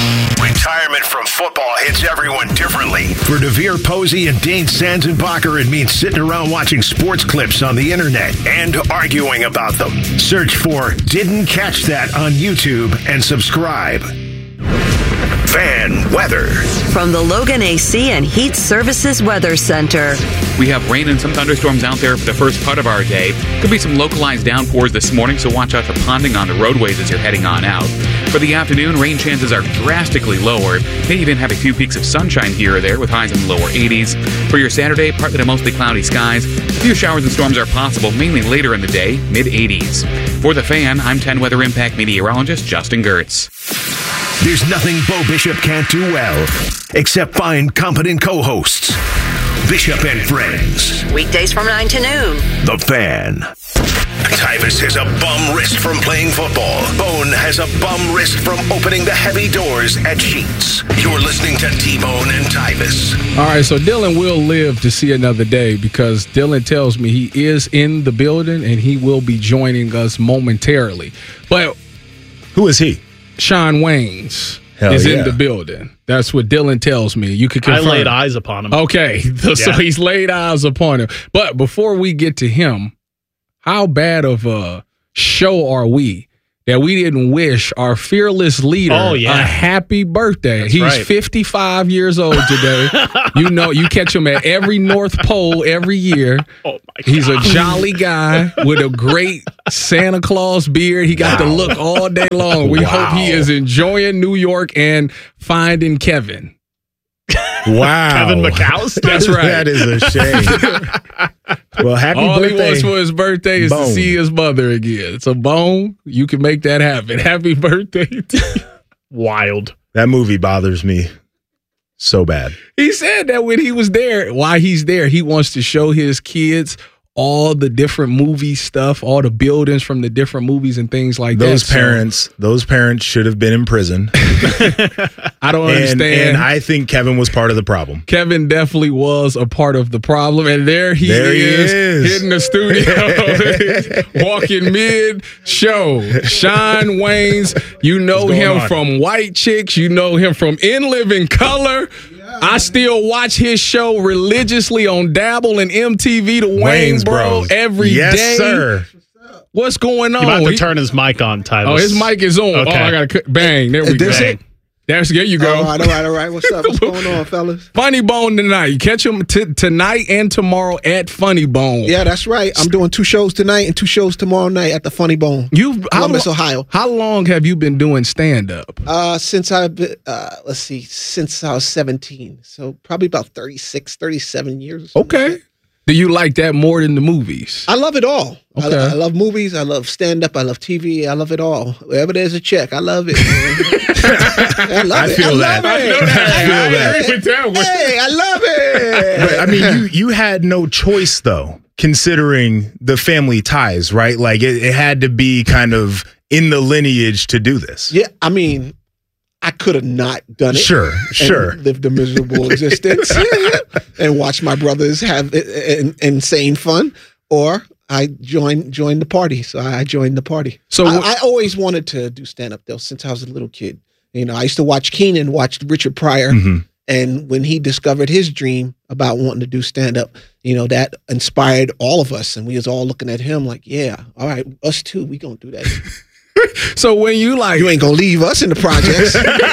Retirement from football hits everyone differently. For DeVere Posey and Dane Sanzenbacher, it means sitting around watching sports clips on the internet and arguing about them. Search for Didn't Catch That on YouTube and subscribe. Fan weather. From the Logan AC and Heat Services Weather Center. We have rain and some thunderstorms out there for the first part of our day. Could be some localized downpours this morning, so watch out for ponding on the roadways as you're heading on out. For the afternoon, rain chances are drastically lower. May even have a few peaks of sunshine here or there with highs in the lower 80s. For your Saturday, partly to mostly cloudy skies. A few showers and storms are possible, mainly later in the day, mid-80s. For The Fan, I'm 10 Weather Impact meteorologist Justin Gertz. There's nothing Bo Bishop can't do well, except find competent co-hosts. Bishop and Friends. Weekdays from 9 to noon. The Fan. Tyvus has a bum wrist from playing football. Bone has a bum wrist from opening the heavy doors at Sheets. You're listening to T-Bone and Tyvus. All right, so Dylan will live to see another day because Dylan tells me he is in the building and he will be joining us momentarily. But who is he? Shawn Waynes Hell is yeah. in the building. That's what Dylan tells me. You could confirm. I laid eyes upon him. Okay, so Yeah. he's laid eyes upon him. But before we get to him, how bad of a show are we that we didn't wish our fearless leader a happy birthday? That's He's right. 55 years old today. You catch him at every North Pole every year. Oh my He's a jolly guy with a great Santa Claus beard. He got the look all day long. We hope he is enjoying New York and finding Kevin. Wow. Kevin McAllister? That's right. That is a shame. Well, happy All birthday. he wants for his birthday is Bone. to see his mother again. So, Bone, you can make that happen. Happy birthday to you. Wild. That movie bothers me so bad. He said that when he was there, while he's there, he wants to show his kids all the different movie stuff, all the buildings from the different movies and things like Those that. those parents should have been in prison. I don't understand. And I think Kevin was part of the problem. Kevin definitely was a part of the problem, and there he is hitting the studio, walking mid-show. Shawn Waynes, you know What's going him on? from White Chicks, you know him from In Living Color. I still watch his show religiously on Dabble and MTV, the Wayans Bros, every day. Yes, sir. What's going on? You might have to turn his mic on, Tyvus. Oh, his mic is on. Okay. Oh, I got to bang. There we go. This it? There you go. All right. What's up? What's going on, fellas? Funny Bone tonight. You catch him tonight and tomorrow at Funny Bone. Yeah, that's right. I'm doing 2 shows tonight and 2 shows tomorrow night at the Funny Bone. Columbus, Ohio. How long have you been doing stand-up? Since I've been, since I was 17. So probably about 36, 37 years. Okay. Do you like that more than the movies? I love it all. Okay. I love movies. I love stand-up. I love TV. I love it all. Wherever there's a check, I love it. I love it. feel that. I I love it. feel that. Hey, I love it. But I mean, you had no choice though, considering the family ties, right? Like it had to be kind of in the lineage to do this. Yeah, I mean, I could have not done it. Sure. And lived a miserable existence and watched my brothers have insane fun, or I joined the party. So I joined the party. So I always wanted to do stand up though since I was a little kid. You know, I used to watch Keenan, watch Richard Pryor, and when he discovered his dream about wanting to do stand up, you know, that inspired all of us, and we was all looking at him like, yeah, all right, us too, we gonna do that. So when you ain't gonna leave us in the projects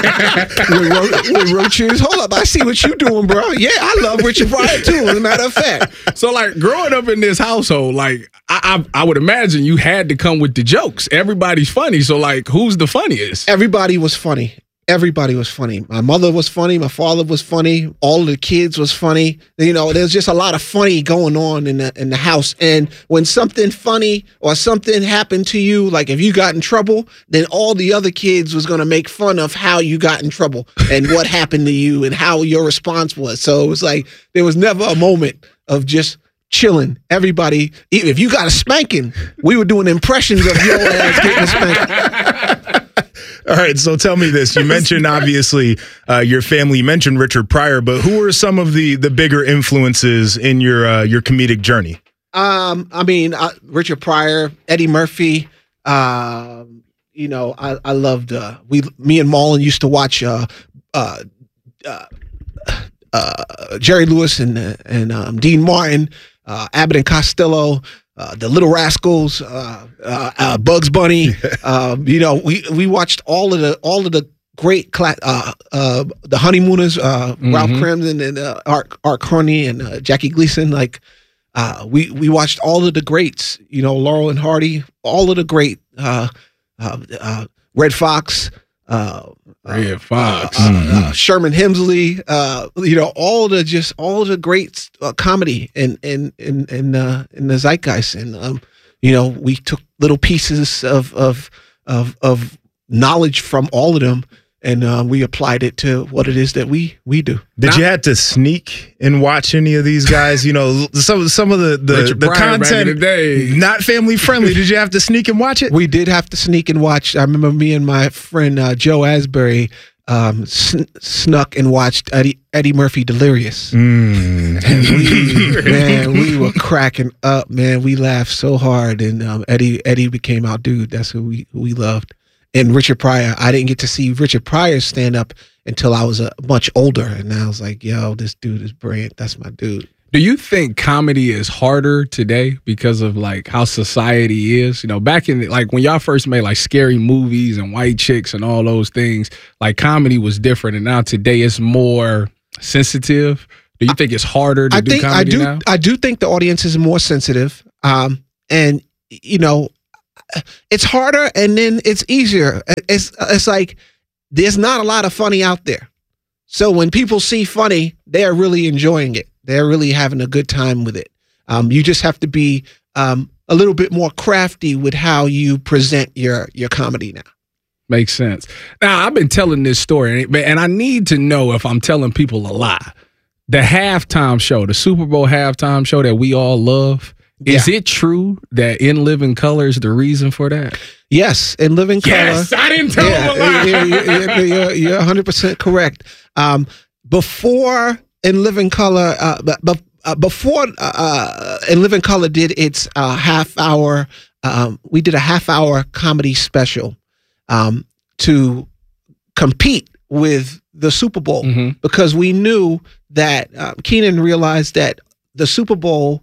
with roaches. Hold up, I see what you doing, bro. Yeah, I love Richard Pryor too, as a matter of fact. So like growing up in this household, like I would imagine you had to come with the jokes. Everybody's funny. So like who's the funniest? Everybody was funny. Everybody was funny. My mother was funny. My father was funny. All the kids was funny. You know, there's just a lot of funny going on in the house. And when something funny or something happened to you, like if you got in trouble, then all the other kids was going to make fun of how you got in trouble and what happened to you and how your response was. So it was like there was never a moment of just chilling. Everybody, even if you got a spanking, we were doing impressions of your ass getting a spanking. All right, so tell me this. You mentioned, obviously, your family. You mentioned Richard Pryor, but who are some of the bigger influences in your comedic journey? I mean, Richard Pryor, Eddie Murphy. You know, I loved. Me and Marlon used to watch Jerry Lewis and Dean Martin, Abbott and Costello, the Little Rascals, Bugs Bunny. We watched all of the great the Honeymooners, Ralph Cramden and Art Carney and Jackie Gleason. Like we watched all of the greats. Laurel and Hardy, all of the great Red Fox. Sherman Hemsley, all the great comedy in the zeitgeist, and we took little pieces of knowledge from all of them, and we applied it to what it is that we do. Did you have to sneak and watch any of these guys? Some of the content not family friendly. Did you have to sneak and watch it? We did have to sneak and watch. I remember me and my friend Joe Asbury snuck and watched Eddie Murphy Delirious. And we were cracking up, man. We laughed so hard, and Eddie became our dude. That's who we loved. And Richard Pryor, I didn't get to see Richard Pryor stand up until I was much older, and I was like, yo, this dude is brilliant. That's my dude. Do you think comedy is harder today because of like how society is? Back in when y'all first made like scary movies and White Chicks and all those things, like comedy was different, and now today it's more sensitive. Do you think it's harder to do comedy now? I do think the audience is more sensitive, and it's harder, and then it's easier. It's like there's not a lot of funny out there. So when people see funny, they're really enjoying it. They're really having a good time with it. You just have to be a little bit more crafty with how you present your comedy now. Makes sense. Now, I've been telling this story, and I need to know if I'm telling people a lie. The halftime show, the Super Bowl halftime show that we all love, is it true that In Living Color is the reason for that? Yes, In Living Color. Yes, I didn't tell him a lie. You're 100% correct. Before In Living Color, before In Living Color did its half-hour, we did a half-hour comedy special to compete with the Super Bowl, because we knew that Keenan realized that the Super Bowl,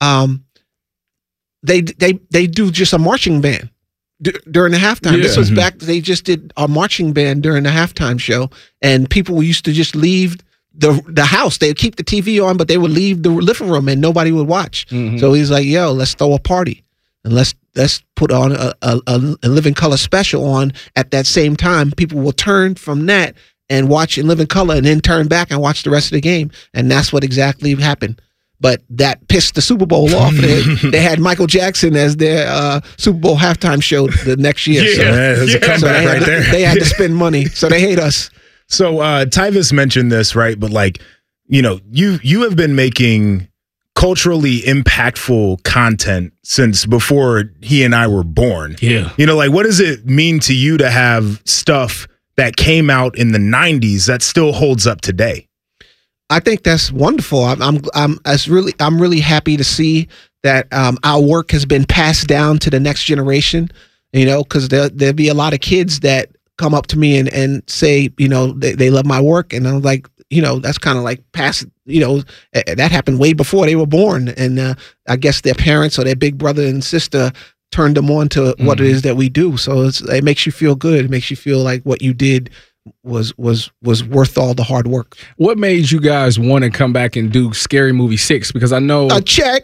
they do just a marching band during the halftime. This was back, they just did a marching band during the halftime show, and people used to just leave the house. They'd keep the TV on, but they would leave the living room and nobody would watch. So he's like, yo, let's throw a party and let's put on a Living Color special on at that same time. People will turn from that and watch In Living Color and then turn back and watch the rest of the game. And that's what exactly happened. But that pissed the Super Bowl off. They had Michael Jackson as their Super Bowl halftime show the next year. There's a comeback right there. They had to spend money, so they hate us. So Tyvis mentioned this, right? But you have been making culturally impactful content since before he and I were born. Yeah. What does it mean to you to have stuff that came out in the 90s that still holds up today? I think that's wonderful. I'm really happy to see that our work has been passed down to the next generation. Because there'll be a lot of kids that come up to me and say, they love my work, and I'm like, that's kind of like past. That happened way before they were born, and I guess their parents or their big brother and sister turned them on to what it is that we do. So it makes you feel good. It makes you feel like what you did was worth all the hard work. What made you guys want to come back and do Scary Movie 6? Because I know a check.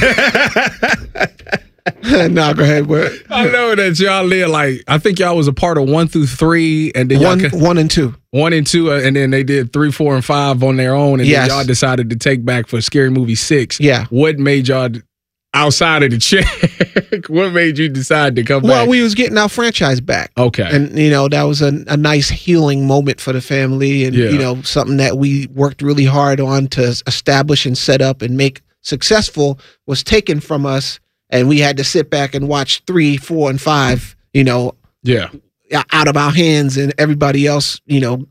No, go ahead. I know that y'all did I think y'all was a part of 1 through 3, and then 1 and 2, 1 and 2, and then they did 3, 4, and 5 on their own, and then y'all decided to take back for Scary Movie 6. Yeah. What made y'all, outside of the check, what made you decide to come back? Well, we was getting our franchise back. Okay. And, that was a nice healing moment for the family, and, something that we worked really hard on to establish and set up and make successful was taken from us. And we had to sit back and watch 3, 4, and 5, out of our hands, and everybody else, eating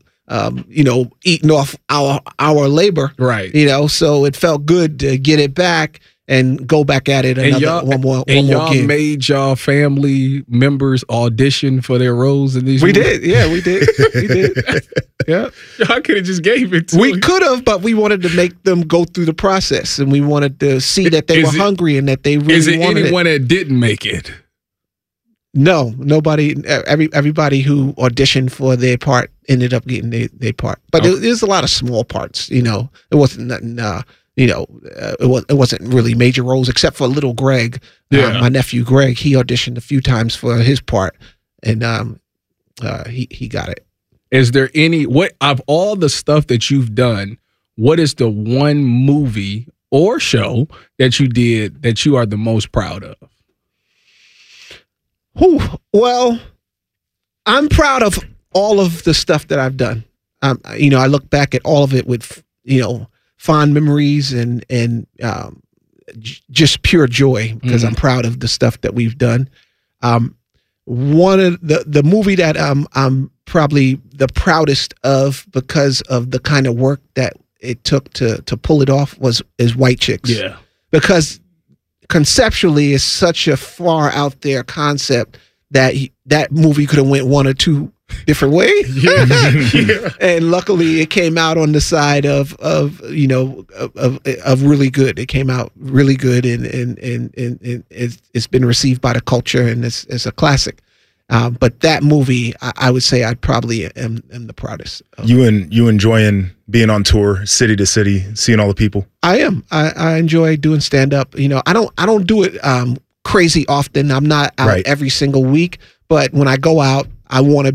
off our labor. Right. So it felt good to get it back and go back at it one more y'all gig. made y'all family members audition for their roles in these We movies? did. Yeah, we did. We did. Yeah. Y'all could have just gave it to We him. could have, but we wanted to make them go through the process, and we wanted to see that they were hungry and that they really Is it wanted anyone it. that didn't make it? No, nobody. Everybody who auditioned for their part ended up getting their part. But there's a lot of small parts. You know, it wasn't nothing. It wasn't really major roles except for little Greg. Yeah. My nephew Greg. He auditioned a few times for his part, and he got it. Is there any what of all the stuff that you've done? What is the one movie or show that you did that you are the most proud of? Well, I'm proud of all of the stuff that I've done. I look back at all of it with, fond memories and just pure joy because I'm proud of the stuff that we've done. One of the movie that I'm probably the proudest of because of the kind of work that it took to pull it off is White Chicks. Yeah. Because conceptually it's such a far out there concept that that movie could have went one or two different ways. Yeah. And luckily it came out on the side of really good. It came out really good and it's been received by the culture and it's a classic. But that movie, I would say I probably am the proudest of. You enjoying being on tour, city to city, seeing all the people? I am. I enjoy doing stand up. I don't do it crazy often. I'm not out every single week, but when I go out, I want to